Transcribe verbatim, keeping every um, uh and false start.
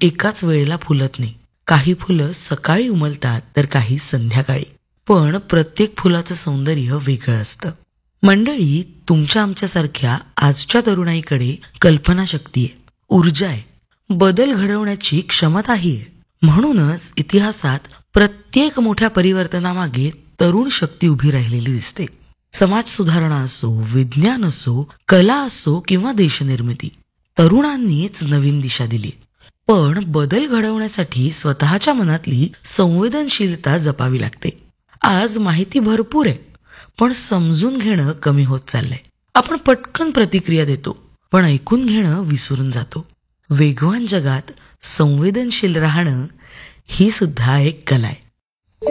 एकाच वेळेला फुलत नाही. काही फुलं सकाळी उमलतात तर काही संध्याकाळी. पण प्रत्येक फुलाचं सौंदर्य वेगळं असतं. मंडळी, तुमच्या आमच्यासारख्या आजच्या तरुणाईकडे कल्पनाशक्ती आहे, ऊर्जा आहे, बदल घडवण्याची क्षमताही आहे. म्हणूनच इतिहासात प्रत्येक मोठ्या परिवर्तनामागे तरुण शक्ती उभी राहिलेली दिसते. समाज सुधारणा असो, विज्ञान असो, कला असो किंवा देशनिर्मिती, तरुणांनीच नवीन दिशा दिली. पण बदल घडवण्यासाठी स्वतःच्या मनातली संवेदनशीलता जपावी लागते. आज माहिती भरपूर आहे, पण समजून घेणं कमी होत चाललंय. आपण पटकन प्रतिक्रिया देतो, पण ऐकून घेणं विसरून जातो. वेगवान जगात संवेदनशील राहणं ही सुद्धा एक कला आहे.